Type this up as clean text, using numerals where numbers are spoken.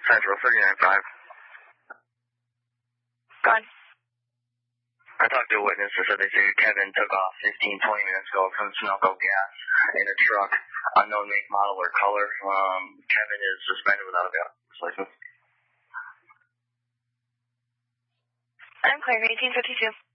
Central 39.5. Go on. I talked to a witness that said they say Kevin took off 15, 20 minutes ago from Sunoco Gas in a truck, unknown make, model, or color. Kevin is suspended without a license. I'm clear, 1852.